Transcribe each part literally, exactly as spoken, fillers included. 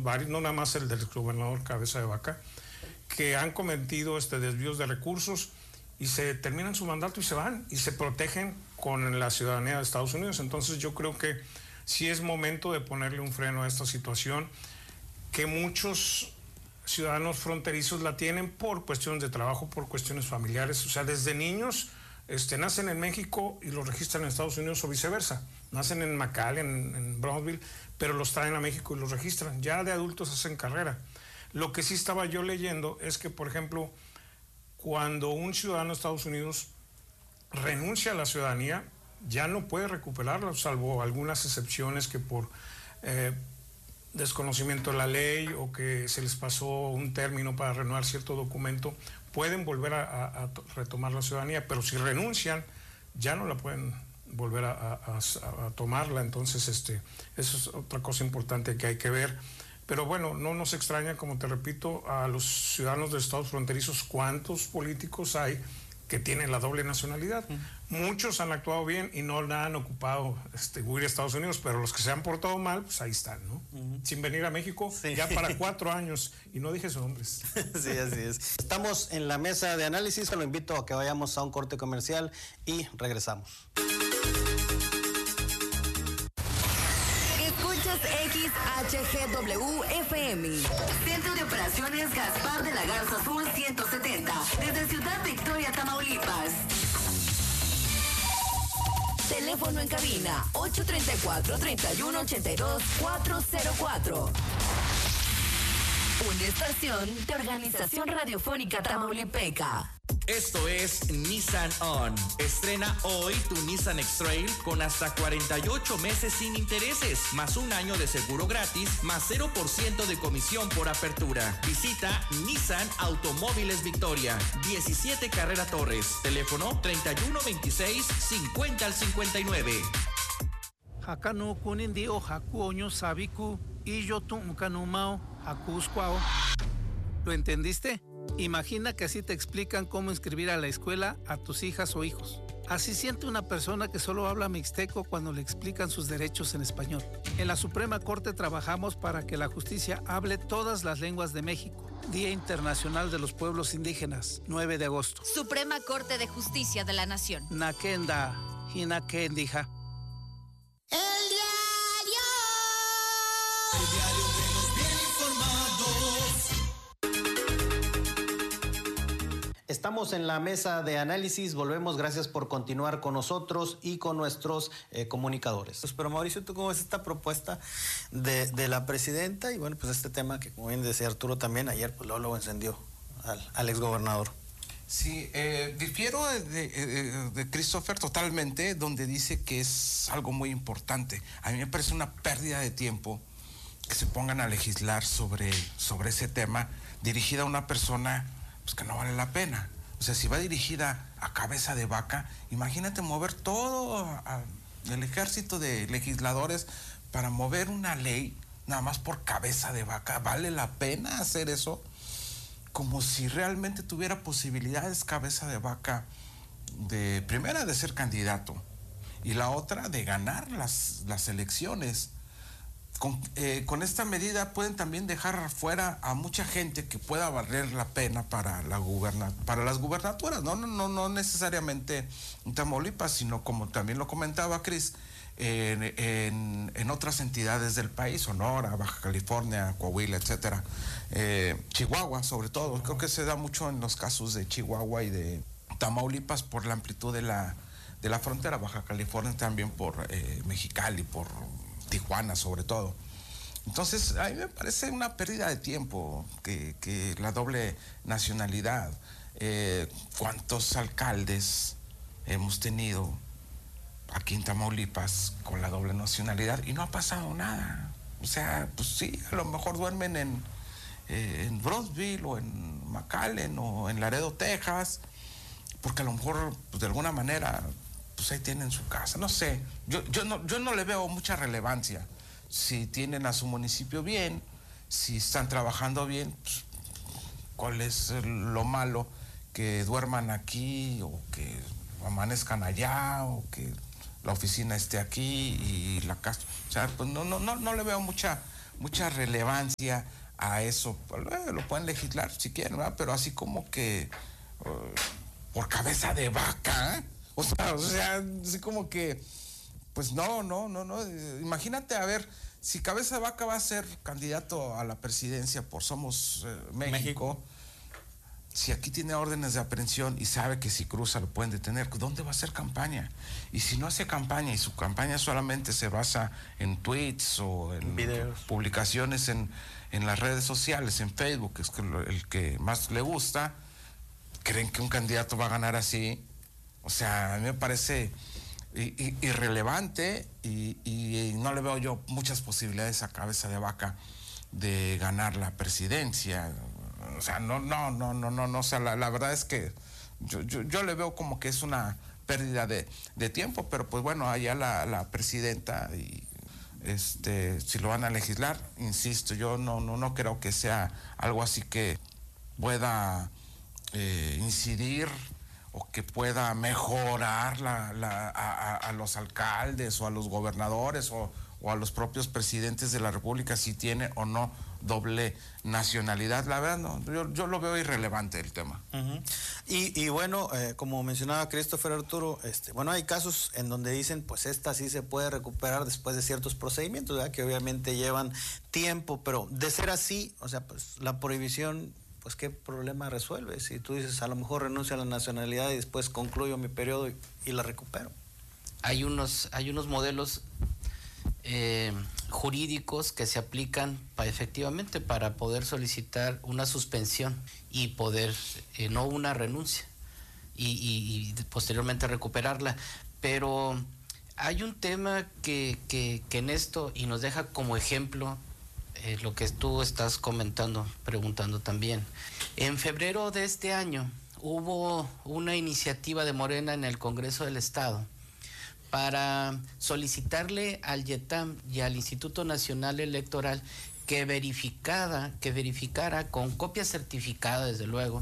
varios, no nada más el del exgobernador Cabeza de Vaca, que han cometido este desvíos de recursos y se terminan su mandato y se van y se protegen con la ciudadanía de Estados Unidos. Entonces yo creo que sí es momento de ponerle un freno a esta situación, que muchos ciudadanos fronterizos la tienen por cuestiones de trabajo, por cuestiones familiares. O sea, desde niños este, nacen en México y los registran en Estados Unidos o viceversa. Nacen en McAllen, en, en Brownsville, pero los traen a México y los registran. Ya de adultos hacen carrera. Lo que sí estaba yo leyendo es que, por ejemplo, cuando un ciudadano de Estados Unidos renuncia a la ciudadanía, ya no puede recuperarla, salvo algunas excepciones que por eh, desconocimiento de la ley o que se les pasó un término para renovar cierto documento, pueden volver a, a, a retomar la ciudadanía, pero si renuncian, ya no la pueden volver a, a, a, a tomarla. Entonces, este, eso es otra cosa importante que hay que ver. Pero bueno, no nos extraña, como te repito, a los ciudadanos de estados fronterizos, cuántos políticos hay que tienen la doble nacionalidad. Uh-huh. Muchos han actuado bien y no la han ocupado este, huir a Estados Unidos, pero los que se han portado mal, pues ahí están, ¿no? Uh-huh. Sin venir a México, sí. Ya para cuatro años, y no dije sus nombres. Sí, así es. Estamos en la mesa de análisis, lo invito a que vayamos a un corte comercial y regresamos. X H G W F M. Centro de Operaciones Gaspar de la Garza Sur ciento setenta. Desde Ciudad Victoria, Tamaulipas. Teléfono en cabina ocho tres cuatro, tres uno ocho dos, cuatro cero cuatro. Una estación de Organización Radiofónica Tamaulipeca. Esto es Nissan On. Estrena hoy tu Nissan X-Trail con hasta cuarenta y ocho meses sin intereses, más un año de seguro gratis, más cero por ciento de comisión por apertura. Visita Nissan Automóviles Victoria, diecisiete Carrera Torres. Teléfono treinta y uno veintiséis, cincuenta al cincuenta y nueve. Hakanu kunindio haku oño sabiku y yo tumkanumao hakuskwao. ¿Lo entendiste? Imagina que así te explican cómo inscribir a la escuela a tus hijas o hijos. Así siente una persona que solo habla mixteco cuando le explican sus derechos en español. En la Suprema Corte trabajamos para que la justicia hable todas las lenguas de México. Día Internacional de los Pueblos Indígenas, nueve de agosto. Suprema Corte de Justicia de la Nación. Nakenda, Hinakendija. El diario. El diario de los bien informados. Estamos en la mesa de análisis, volvemos, gracias por continuar con nosotros y con nuestros eh, comunicadores. Pues, pero Mauricio, ¿tú cómo ves esta propuesta de, de la presidenta? Y bueno, pues este tema que, como bien decía Arturo también, ayer pues luego lo encendió al, al exgobernador. Sí, eh, difiero de, de, de Christopher totalmente, donde dice que es algo muy importante. A mí me parece una pérdida de tiempo que se pongan a legislar sobre, sobre ese tema, dirigida a una persona pues, que no vale la pena. O sea, si va dirigida a Cabeza de Vaca, imagínate mover todo a, a, el ejército de legisladores para mover una ley nada más por Cabeza de Vaca. ¿Vale la pena hacer eso? Como si realmente tuviera posibilidades Cabeza de Vaca, de primera de ser candidato y la otra de ganar las, las elecciones. Con, eh, con esta medida pueden también dejar fuera a mucha gente que pueda valer la pena para, la guberna, para las gubernaturas, no, no, no, no necesariamente en Tamaulipas, sino como también lo comentaba Cris, En, en, en otras entidades del país, Sonora, Baja California, Coahuila, etcétera, eh, Chihuahua sobre todo. Creo que se da mucho en los casos de Chihuahua y de Tamaulipas por la amplitud de la, de la frontera, Baja California también por eh, Mexicali, por Tijuana sobre todo. Entonces a mí me parece una pérdida de tiempo que, que la doble nacionalidad. Eh, ¿cuántos alcaldes hemos tenido aquí en Tamaulipas con la doble nacionalidad y no ha pasado nada? O sea, pues sí, a lo mejor duermen en, eh, en Brownsville o en McAllen o en Laredo, Texas, porque a lo mejor pues, de alguna manera pues ahí tienen su casa, no sé, yo, yo, no, yo no le veo mucha relevancia. Si tienen a su municipio bien, si están trabajando bien, pues, ¿cuál es lo malo? Que duerman aquí o que amanezcan allá o que la oficina esté aquí y la casa, o sea, pues no, no, no, no le veo mucha, mucha relevancia a eso. Eh, lo pueden legislar si quieren, ¿verdad? Pero así como que uh, por cabeza de vaca, ¿eh? o sea, o sea, así como que, pues no, no, no, no. Imagínate, a ver, si cabeza de vaca va a ser candidato a la presidencia por Somos eh, México, México, si aquí tiene órdenes de aprehensión y sabe que si cruza lo pueden detener, ¿dónde va a hacer campaña? Y si no hace campaña y su campaña solamente se basa en tweets o en videos, publicaciones en, en las redes sociales, en Facebook, que es el que más le gusta, ¿creen que un candidato va a ganar así? O sea, a mí me parece irrelevante y, y, y no le veo yo muchas posibilidades a cabeza de vaca de ganar la presidencia. O sea, no, no, no, no, no, no, o sea, la, la verdad es que yo, yo, yo le veo como que es una pérdida de, de tiempo, pero pues bueno, allá la, la presidenta y este, si lo van a legislar, insisto, yo no, no, no creo que sea algo así que pueda eh, incidir o que pueda mejorar la, la, a, a los alcaldes o a los gobernadores o, o a los propios presidentes de la República si tiene o no doble nacionalidad. La verdad, no, yo, yo lo veo irrelevante el tema. Uh-huh. y, y bueno, eh, como mencionaba Christopher Arturo, este, bueno, hay casos en donde dicen, pues esta sí se puede recuperar después de ciertos procedimientos, ¿verdad? Que obviamente llevan tiempo, pero de ser así, o sea, pues la prohibición, pues qué problema resuelve. Si tú dices, a lo mejor renuncio a la nacionalidad y después concluyo mi periodo y, y la recupero. Hay unos, hay unos modelos Eh, jurídicos que se aplican para, efectivamente para poder solicitar una suspensión y poder, eh, no una renuncia y, y, y posteriormente recuperarla, pero hay un tema que, que, que en esto, y nos deja como ejemplo eh, lo que tú estás comentando, preguntando también. En febrero de este año hubo una iniciativa de Morena en el Congreso del Estado para solicitarle al YETAM y al Instituto Nacional Electoral que verificara, que verificara con copia certificada, desde luego,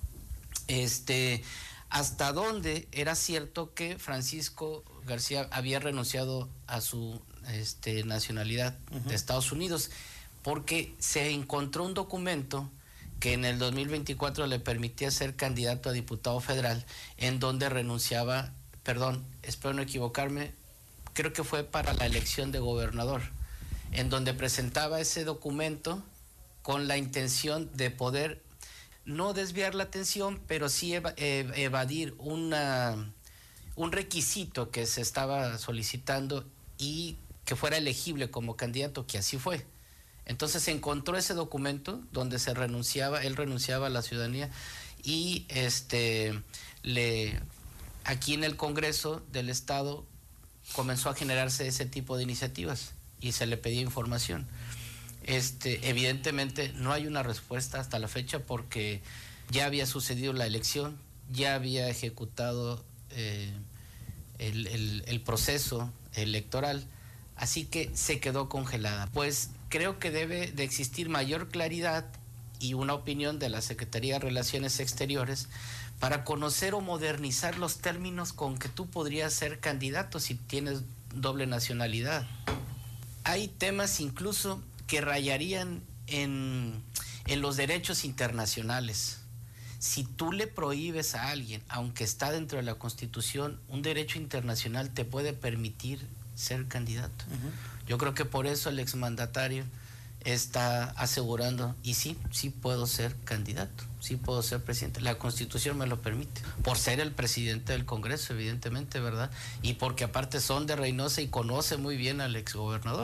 este, hasta dónde era cierto que Francisco García había renunciado a su este, nacionalidad uh-huh. de Estados Unidos, porque se encontró un documento que en el dos mil veinticuatro le permitía ser candidato a diputado federal, en donde renunciaba, perdón, espero no equivocarme, creo que fue para la elección de gobernador, en donde presentaba ese documento con la intención de poder no desviar la atención, pero sí eva, ev, evadir una, un requisito que se estaba solicitando y que fuera elegible como candidato, que así fue. Entonces se encontró ese documento donde se renunciaba, él renunciaba a la ciudadanía y este le aquí en el Congreso del Estado comenzó a generarse ese tipo de iniciativas y se le pedía información. Este, evidentemente no hay una respuesta hasta la fecha porque ya había sucedido la elección, ya había ejecutado eh, el, el, el proceso electoral, así que se quedó congelada. Pues creo que debe de existir mayor claridad y una opinión de la Secretaría de Relaciones Exteriores para conocer o modernizar los términos con que tú podrías ser candidato si tienes doble nacionalidad. Hay temas incluso que rayarían en, en los derechos internacionales. Si tú le prohíbes a alguien, aunque está dentro de la Constitución, un derecho internacional te puede permitir ser candidato. Uh-huh. Yo creo que por eso el exmandatario está asegurando, y sí, sí puedo ser candidato, sí puedo ser presidente, la Constitución me lo permite, por ser el presidente del Congreso, evidentemente, ¿verdad? Y porque aparte son de Reynosa y conoce muy bien al exgobernador.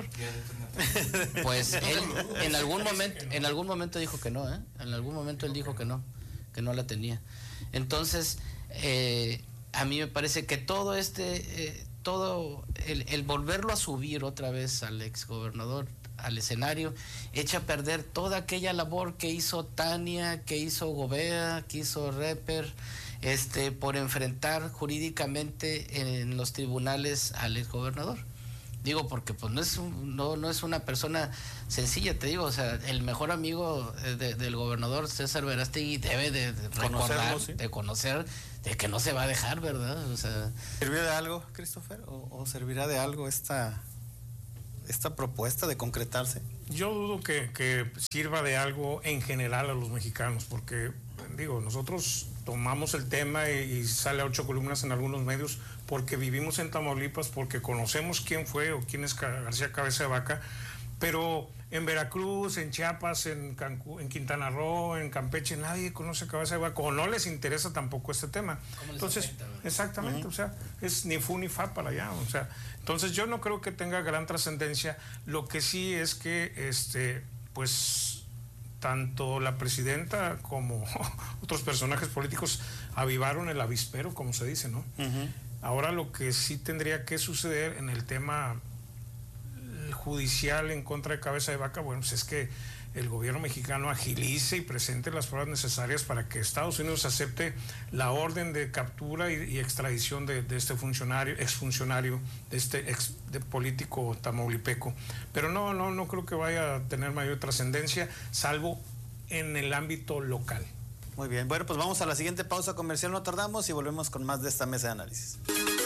Pues él en algún momento, en algún momento dijo que no, ¿eh? En algún momento él dijo que no, que no la tenía. Entonces, eh, a mí me parece que todo este, eh, todo el, el volverlo a subir otra vez al exgobernador al escenario, echa a perder toda aquella labor que hizo Tania, que hizo Gobea, que hizo Reper, este, por enfrentar jurídicamente en los tribunales al exgobernador. Digo, porque pues no es un, no, no es una persona sencilla, te digo, o sea, el mejor amigo de, del gobernador César Verástegui debe de, de recordar, ¿sí? de conocer, de que no se va a dejar, ¿verdad? O sea, ¿servirá de algo, Christopher? ¿O, o servirá de algo esta esta propuesta de concretarse? Yo dudo que, que sirva de algo en general a los mexicanos, porque, digo, nosotros tomamos el tema y, y sale a ocho columnas en algunos medios porque vivimos en Tamaulipas, porque conocemos quién fue o quién es García Cabeza de Vaca, pero en Veracruz, en Chiapas, en Cancún, en Quintana Roo, en Campeche, nadie conoce a Cabeza de Vaca, o no les interesa tampoco este tema. Entonces, afecta, exactamente, uh-huh. o sea, es ni fu ni fa para allá, o sea, entonces yo no creo que tenga gran trascendencia. Lo que sí es que, este, pues, tanto la presidenta como otros personajes políticos avivaron el avispero, como se dice, ¿no? Uh-huh. Ahora lo que sí tendría que suceder en el tema judicial en contra de Cabeza de Vaca, bueno, pues es que el gobierno mexicano agilice y presente las pruebas necesarias para que Estados Unidos acepte la orden de captura y, y extradición de, de este funcionario, exfuncionario, de este ex de político tamaulipeco. Pero no, no, no creo que vaya a tener mayor trascendencia, salvo en el ámbito local. Muy bien, bueno, pues vamos a la siguiente pausa comercial, no tardamos y volvemos con más de esta mesa de análisis.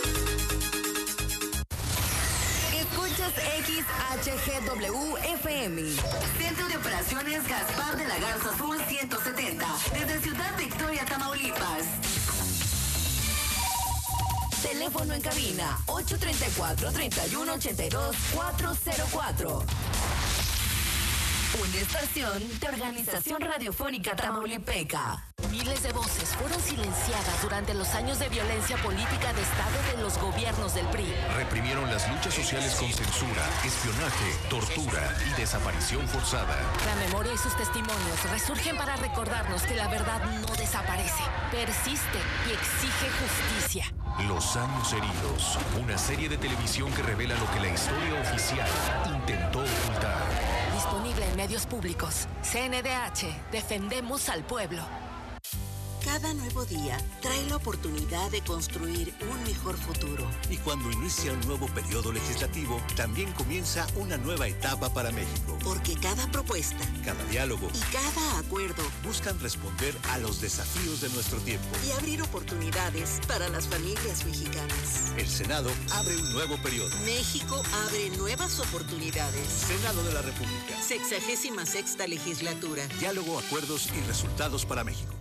Escuchas X H G W F M, Centro de Operaciones Gaspar de la Garza Sur ciento setenta, desde Ciudad Victoria, Tamaulipas. Teléfono en cabina ocho tres cuatro, tres uno ocho dos, cuatro cero cuatro. Una estación de Organización Radiofónica Tamaulipeca. Miles de voces fueron silenciadas durante los años de violencia política de Estado de los gobiernos del P R I. Reprimieron las luchas sociales con censura, espionaje, tortura y desaparición forzada. La memoria y sus testimonios resurgen para recordarnos que la verdad no desaparece, persiste y exige justicia. Los años heridos, una serie de televisión que revela lo que la historia oficial intentó ocultar. Disponible en medios públicos. C N D H, defendemos al pueblo. Cada nuevo día trae la oportunidad de construir un mejor futuro. Y cuando inicia un nuevo periodo legislativo, también comienza una nueva etapa para México. Porque cada propuesta, cada diálogo y cada acuerdo buscan responder a los desafíos de nuestro tiempo y abrir oportunidades para las familias mexicanas. El Senado abre un nuevo periodo. México abre nuevas oportunidades. Senado de la República. Sexagésima sexta legislatura. Diálogo, acuerdos y resultados para México.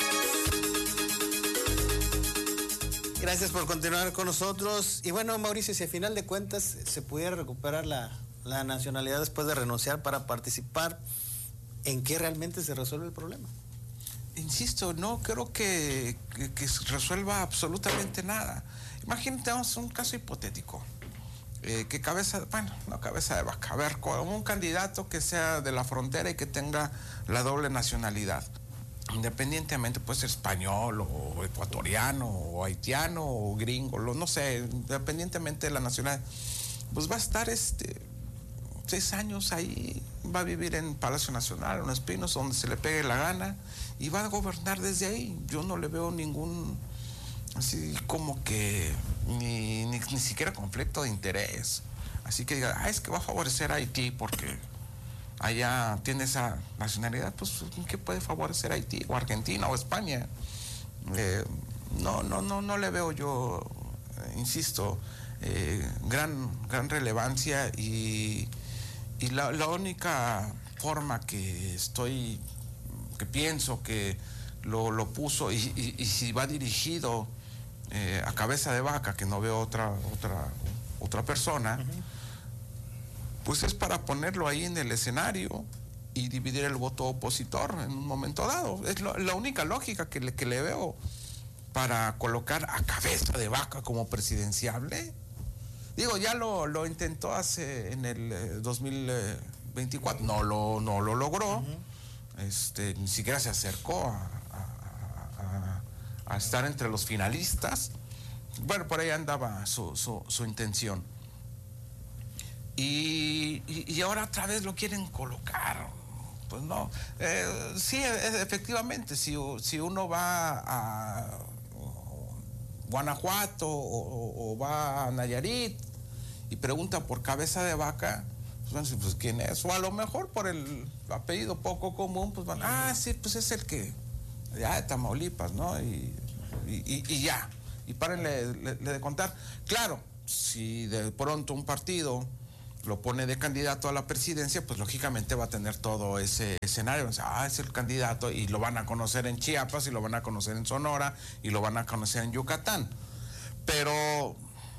Gracias por continuar con nosotros. Y bueno, Mauricio, si a final de cuentas se pudiera recuperar la, la nacionalidad después de renunciar para participar, ¿en qué realmente se resuelve el problema? Insisto, no creo que, que, que resuelva absolutamente nada. Imagínate un caso hipotético. Eh, que cabeza, bueno, no cabeza de vaca, a ver, como un candidato que sea de la frontera y que tenga la doble nacionalidad. Independientemente, puede ser español o ecuatoriano o haitiano o gringo, lo, no sé, independientemente de la nacionalidad, pues va a estar este seis años ahí, va a vivir en Palacio Nacional, en Los Pinos, donde se le pegue la gana, y va a gobernar desde ahí. Yo no le veo ningún, así como que, ni, ni, ni siquiera conflicto de interés. Así que diga, ah, es que va a favorecer a Haití porque allá tiene esa nacionalidad, pues ¿qué puede favorecer Haití o Argentina o España? Eh, no, no, no, no le veo yo, eh, insisto, eh, gran, gran relevancia y, y la, la única forma que estoy, que pienso que lo, lo puso y, y, y si va dirigido eh, a Cabeza de Vaca, que no veo otra, otra, otra persona, uh-huh. pues es para ponerlo ahí en el escenario y dividir el voto opositor en un momento dado. Es lo, la única lógica que le, que le veo para colocar a Cabeza de Vaca como presidenciable. Digo, ya lo, lo intentó hace en el eh, dos mil veinticuatro, no lo, no lo logró, uh-huh. este, ni siquiera se acercó a, a, a, a estar entre los finalistas. Bueno, por ahí andaba su, su, su intención. Y, y, y ahora otra vez lo quieren colocar. Pues no. Eh, sí, efectivamente, si, si uno va a Guanajuato o, o va a Nayarit y pregunta por Cabeza de Vaca, pues, pues ¿quién es? O a lo mejor por el apellido poco común, pues van, ah, sí, pues es el que, ya de Tamaulipas, ¿no? Y, y, y ya. Y párenle le, le de contar. Claro, si de pronto un partido lo pone de candidato a la presidencia, pues lógicamente va a tener todo ese escenario. O sea, ah, es el candidato y lo van a conocer en Chiapas y lo van a conocer en Sonora y lo van a conocer en Yucatán. Pero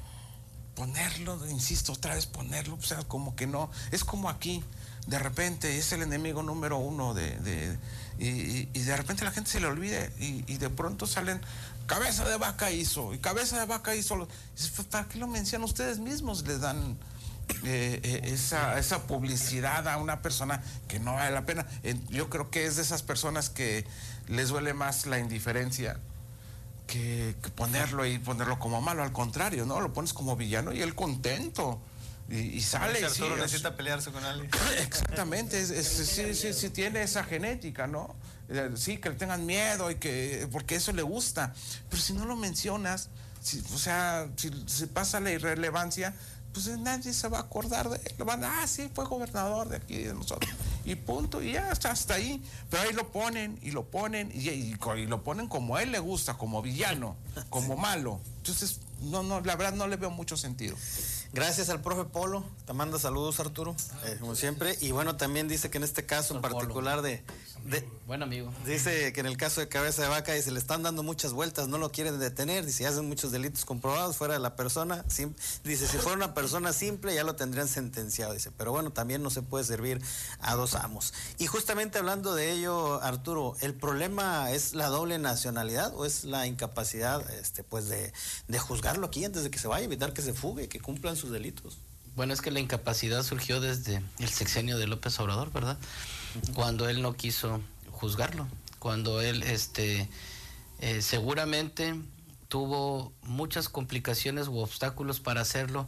ponerlo, insisto, otra vez ponerlo, o sea, como que no, es como aquí, de repente es el enemigo número uno de, de y, y de repente la gente se le olvide y, y de pronto salen, cabeza de vaca hizo, y cabeza de vaca hizo, ¿para qué lo mencionan ustedes mismos? Les dan eh, eh, esa, esa publicidad a una persona que no vale la pena. Eh, yo creo que es de esas personas que les duele más la indiferencia Que, que ponerlo y ponerlo como malo, al contrario, ¿no? Lo pones como villano y él contento. Y, y sale. Si Arturo sí, necesita es, pelearse con alguien. Exactamente, es, es, sí, sí, sí tiene esa genética, ¿no? Sí, que le tengan miedo y que, porque eso le gusta. Pero si no lo mencionas, si, o sea, si se pasa la irrelevancia, pues nadie se va a acordar de él. Lo van a, ah, sí, fue gobernador de aquí, de nosotros. Y punto, y ya está hasta ahí. Pero ahí lo ponen, y lo ponen, y, y, y lo ponen como a él le gusta, como villano, como malo. Entonces, no, no, la verdad no le veo mucho sentido. Gracias al profe Polo, te manda saludos, Arturo, eh, como siempre. Y bueno, también dice que en este caso en particular de, de... Buen amigo. Dice que en el caso de Cabeza de Vaca, dice, le están dando muchas vueltas, no lo quieren detener, dice, hacen muchos delitos comprobados fuera de la persona. Sim, dice, si fuera una persona simple ya lo tendrían sentenciado, dice, pero bueno, también no se puede servir a dos amos. Y justamente hablando de ello, Arturo, ¿el problema es la doble nacionalidad o es la incapacidad este, pues de, de juzgarlo aquí antes de que se vaya, evitar que se fugue, que cumplan sus delitos? Bueno, es que la incapacidad surgió desde el sexenio de López Obrador, ¿verdad? Uh-huh. Cuando él no quiso juzgarlo, cuando él este eh, seguramente tuvo muchas complicaciones u obstáculos para hacerlo,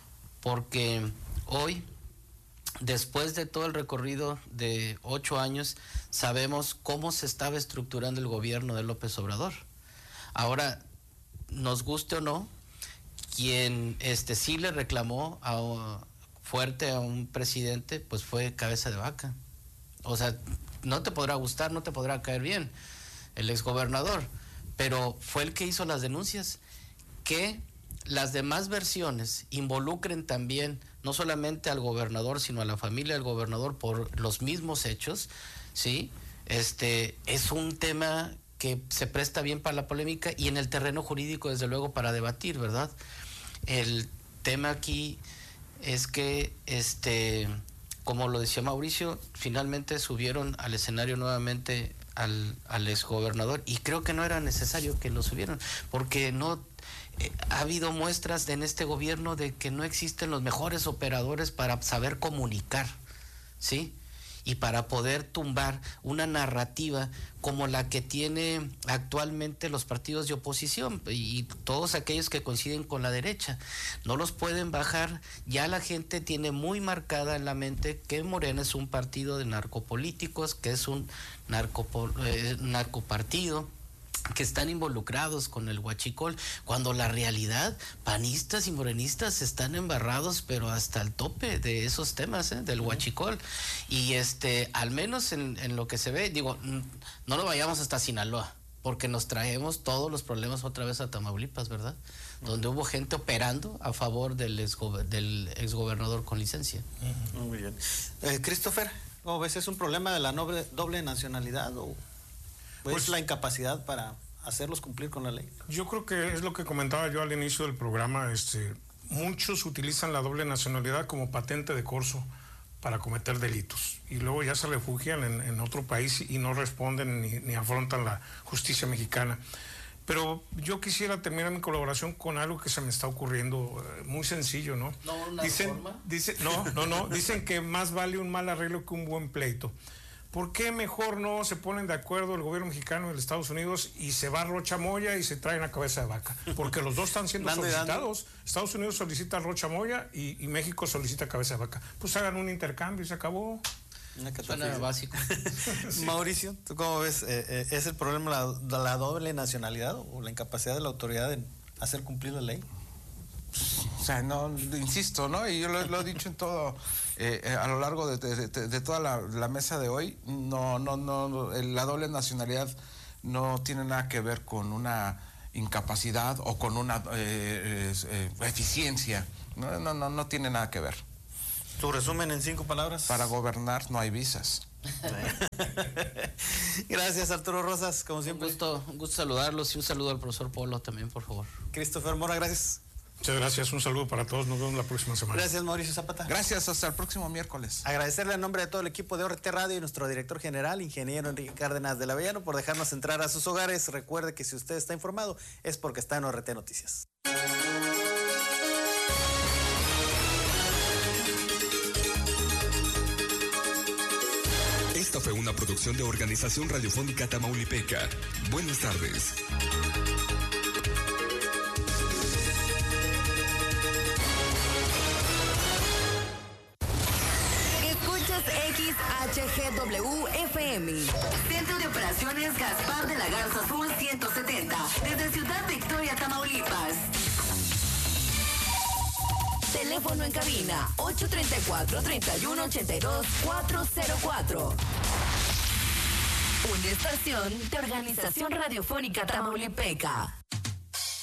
porque hoy, después de todo el recorrido de ocho años, sabemos cómo se estaba estructurando el gobierno de López Obrador. Ahora, nos guste o no, quien este sí le reclamó a, fuerte a un presidente, pues fue Cabeza de Vaca. O sea, no te podrá gustar, no te podrá caer bien el exgobernador, pero fue el que hizo las denuncias. Que las demás versiones involucren también no solamente al gobernador, sino a la familia del gobernador por los mismos hechos, ¿sí? Este es un tema que se presta bien para la polémica y en el terreno jurídico, desde luego, para debatir, ¿verdad? El tema aquí es que, este, como lo decía Mauricio, finalmente subieron al escenario nuevamente al, al exgobernador, y creo que no era necesario que lo subieran, porque no eh, ha habido muestras de, en este gobierno de que no existen los mejores operadores para saber comunicar, ¿sí? Y para poder tumbar una narrativa como la que tiene actualmente los partidos de oposición y todos aquellos que coinciden con la derecha. No los pueden bajar. Ya la gente tiene muy marcada en la mente que Morena es un partido de narcopolíticos, que es un narco, eh, narcopartido, que están involucrados con el huachicol, cuando la realidad, panistas y morenistas están embarrados, pero hasta el tope de esos temas, ¿eh? Del huachicol. Y este, al menos en, en lo que se ve, digo, no lo vayamos hasta Sinaloa, porque nos traemos todos los problemas otra vez a Tamaulipas, ¿verdad? Uh-huh. Donde hubo gente operando a favor del, exgo del exgobernador con licencia. Uh-huh. Muy bien. Eh, Christopher, ¿cómo ves? ¿Es un problema de la noble, doble nacionalidad o...? Pues, pues la incapacidad para hacerlos cumplir con la ley? Yo creo que es lo que comentaba yo al inicio del programa. Este, muchos utilizan la doble nacionalidad como patente de corso para cometer delitos y luego ya se refugian en, en otro país y no responden ni, ni afrontan la justicia mexicana. Pero yo quisiera terminar mi colaboración con algo que se me está ocurriendo, eh, muy sencillo, ¿no? ¿No una dicen, reforma? Dice, no, no, no. Dicen que más vale un mal arreglo que un buen pleito. ¿Por qué mejor no se ponen de acuerdo el gobierno mexicano y el Estados Unidos y se va a Rocha Moya y se traen a Cabeza de Vaca? Porque los dos están siendo solicitados. Estados Unidos solicita a Rocha Moya y, y México solicita a Cabeza de Vaca. Pues hagan un intercambio y se acabó. Suena básico. Sí. Mauricio, ¿tú cómo ves? Eh, eh, ¿Es el problema la, la doble nacionalidad o la incapacidad de la autoridad en hacer cumplir la ley? O sea, no, insisto, ¿no? Y yo lo, lo he dicho en todo, eh, eh, a lo largo de, de, de, de toda la, la mesa de hoy, no, no, no, la doble nacionalidad no tiene nada que ver con una incapacidad o con una eh, eh, eficiencia, no, no, no, no tiene nada que ver. ¿Tu resumen en cinco palabras? Para gobernar no hay visas. Gracias, Arturo Rosas, como siempre. Un gusto, un gusto saludarlos y un saludo al profesor Polo también, por favor. Christopher Mora, gracias. Muchas gracias, un saludo para todos, nos vemos la próxima semana. Gracias, Mauricio Zapata. Gracias, hasta el próximo miércoles. Agradecerle en nombre de todo el equipo de O R T Radio y nuestro director general, ingeniero Enrique Cárdenas de la Avellano, por dejarnos entrar a sus hogares. Recuerde que si usted está informado es porque está en O R T Noticias. Esta fue una producción de Organización Radiofónica Tamaulipeca. Buenas tardes. Escuchas X H G W F M. Centro de Operaciones Gaspar de la Garza Sur ciento setenta. Desde Ciudad Victoria, Tamaulipas. Teléfono en cabina ocho tres cuatro, tres uno ocho dos, cuatro cero cuatro. Una estación de Organización Radiofónica Tamaulipeca.